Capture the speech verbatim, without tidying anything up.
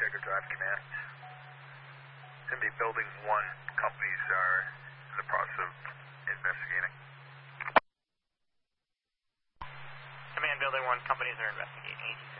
Jaeger Drive Command. Going to be Building one. Companies are in the process of investigating. Command Building one, companies are investigating.